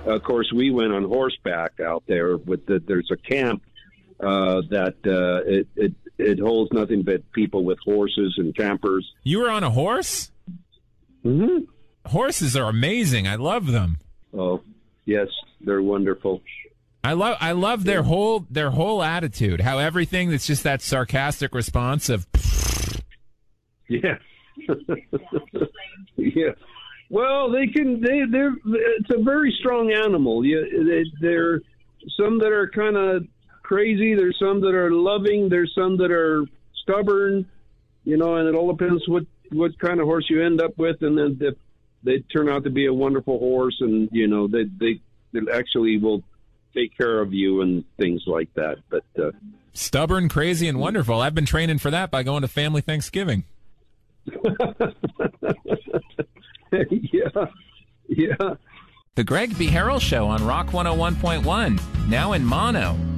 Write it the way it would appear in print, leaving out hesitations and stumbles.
of course, we went on horseback out there. There's a camp that it holds nothing but people with horses and campers. You were on a horse? Mm-hmm. Horses are amazing. I love them. Oh, yes, they're wonderful. I love their whole attitude. How everything that's just that sarcastic response of. Yeah. Yeah. Well, they're. It's a very strong animal. They're some that are kind of crazy. There's some that are loving. There's some that are stubborn. And it all depends what kind of horse you end up with, and then if they turn out to be a wonderful horse, and they actually will take care of you and things like that. But stubborn, crazy, and wonderful. I've been training for that by going to family Thanksgiving. Yeah. The Greg B. Harrell Show on Rock 101.1, now in mono.